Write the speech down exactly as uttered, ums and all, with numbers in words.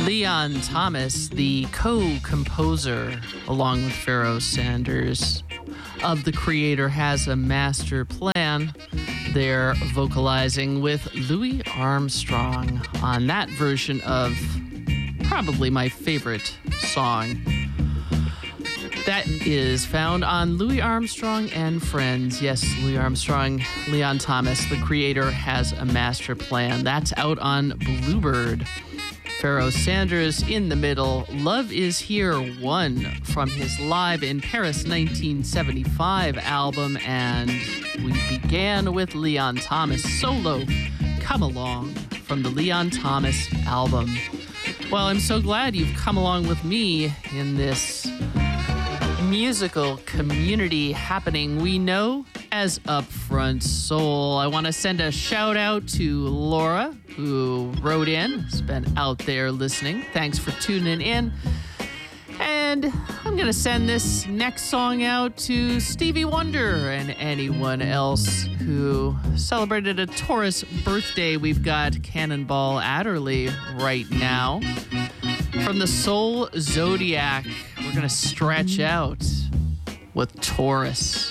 Leon Thomas, the co-composer, along with Pharoah Sanders, of The Creator Has a Master Plan. They're vocalizing with Louis Armstrong on that version of probably my favorite song. That is found on Louis Armstrong and Friends. Yes, Louis Armstrong, Leon Thomas, The Creator Has a Master Plan. That's out on Bluebird. Pharoah Sanders in the middle. Love Is Here one from his Live in Paris nineteen seventy-five album. And we began with Leon Thomas solo, Come Along, from the Leon Thomas album. Well, I'm so glad you've come along with me in this musical community happening we know as Upfront Soul. I want to send a shout out to Laura, who wrote in, has been out there listening. Thanks for tuning in. And I'm going to send this next song out to Stevie Wonder and anyone else who celebrated a Taurus birthday. We've got Cannonball Adderley right now. From the Soul Zodiac, we're going to stretch out with Taurus.